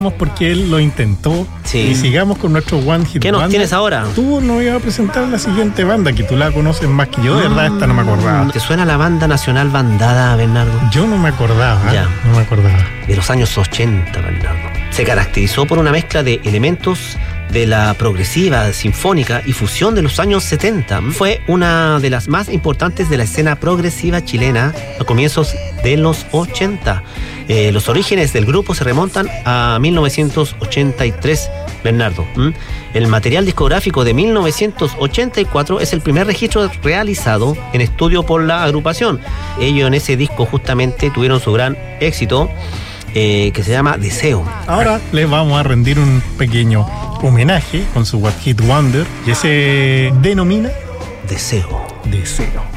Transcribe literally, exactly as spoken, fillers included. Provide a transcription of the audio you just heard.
porque él lo intentó. Sí. Y sigamos con nuestro One Hit ¿Qué nos Wonder. tienes ahora? Tú nos ibas a presentar la siguiente banda, que tú la conoces más que yo, de verdad, esta no me acordaba. ¿Te suena la banda nacional Bandada, Bernardo? Yo no me acordaba, Ya. no me acordaba. De los años ochenta, Bernardo. Se caracterizó por una mezcla de elementos de la progresiva, sinfónica y fusión de los años setenta. Fue una de las más importantes de la escena progresiva chilena a comienzos de los ochenta. Eh, los orígenes del grupo se remontan a mil novecientos ochenta y tres, Bernardo. ¿Mm? El material discográfico de mil novecientos ochenta y cuatro es el primer registro realizado en estudio por la agrupación. Ellos en ese disco justamente tuvieron su gran éxito, eh, que se llama Deseo. Ahora les vamos a rendir un pequeño homenaje con su One Hit Wonder, que se denomina Deseo. Deseo.